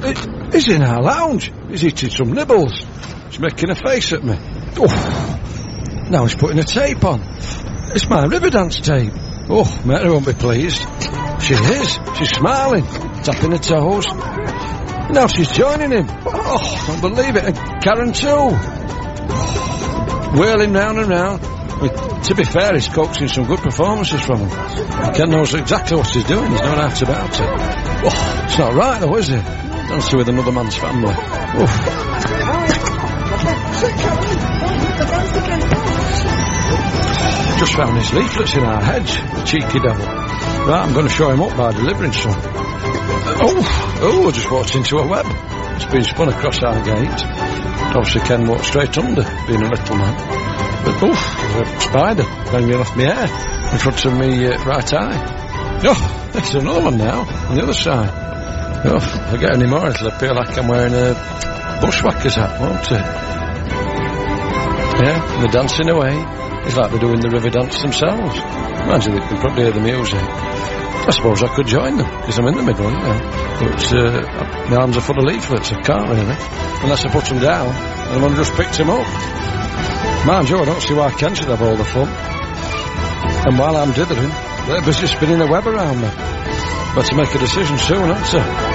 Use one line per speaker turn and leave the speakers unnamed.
He's in our lounge. He's eating some nibbles. He's making a face at me. Oh, now he's putting a tape on. It's my Riverdance tape. Oh, Mary won't be pleased. She is. She's smiling, tapping her toes. Now she's joining him. Oh, don't believe it. And Karen too. Whirling round and round. To be fair, he's coaxing some good performances from him. Ken knows exactly what he's doing. There's no doubt about it. Oh, it's not right though, is it? Dancing with another man's family. Just found his leaflets in our hedge, the cheeky devil. Right, I'm going to show him up by delivering some. I just walked into a web. It's been spun across our gate. Obviously Ken walked straight under, being a little man. But there's a spider hanging off my hair in front of me right eye. Oh, there's another one now on the other side. Oh, if I get any more it'll appear like I'm wearing a bushwhacker's hat, won't it? Yeah, and they're dancing away. It's like they're doing the river dance themselves. Imagine they can probably hear the music. I suppose I could join them, because I'm in the middle, you know. But my arms are full of leaflets, I can't really. Unless I put them down, and the one just picked them up. Mind you, I don't see why Ken should have all the fun. And while I'm dithering, they're busy spinning a web around me. Better make a decision soon, haven't I?